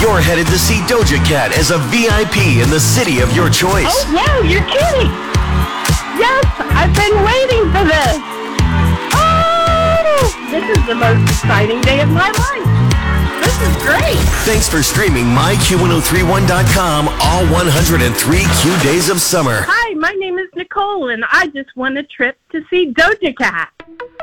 You're headed to see Doja Cat as a VIP in the city of your choice. Oh, no, you're kidding. Yes, I've been waiting for this. Oh, this is the most exciting day of my life. This is great. Thanks for streaming myQ1031.com all 103 Q days of summer. Hi, my name is Nicole, and I just won a trip to see Doja Cat.